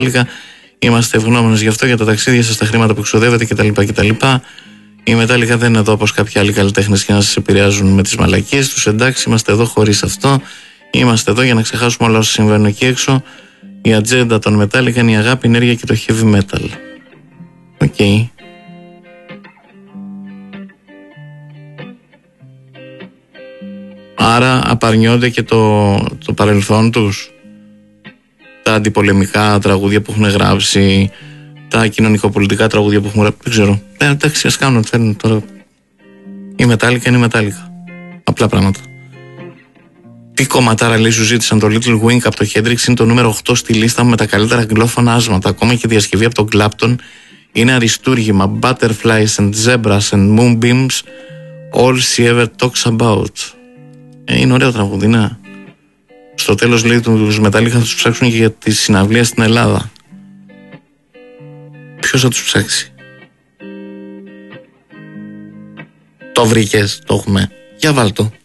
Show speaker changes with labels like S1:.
S1: Είμαστε ευγνώμονες γι' αυτό, για τα ταξίδια σας, τα χρήματα που εξοδεύετε κτλ. Η Metallica δεν είναι εδώ όπως κάποιοι άλλοι καλλιτέχνες για να σας επηρεάζουν με τις μαλακίες τους. Εντάξει, είμαστε εδώ χωρίς αυτό. Είμαστε εδώ για να ξεχάσουμε όλα όσα συμβαίνουν εκεί έξω. Η ατζέντα των Metallica είναι η αγάπη, η ενέργεια και το heavy metal. Οκ. Άρα απαρνιόνται και το παρελθόν τους, τα αντιπολεμικά τραγούδια που έχουν γράψει, τα κοινωνικοπολιτικά τραγούδια που έχουν γράψει, δεν ξέρω. Εντάξει, ας κάνουν ό,τι θέλουν τώρα. Η Metallica είναι η Metallica. Απλά πράγματα. Τι κομματάρα, λέει, σου ζήτησαν το Little Wing από το Hendrix, είναι το νούμερο 8 στη λίστα μου με τα καλύτερα αγγλόφωνα άσματα. Ακόμα και η διασκευή από τον Clapton είναι αριστούργημα. Butterflies and zebras and moonbeams, all she ever talks about. Είναι ωραίο τραγούδι, ναι. Στο τέλος, λέει, τους Metallica θα τους ψάξουν και για τη συναυλία στην Ελλάδα. Ποιος θα τους ψάξει? Το βρήκες, το έχουμε. Για βάλ' το.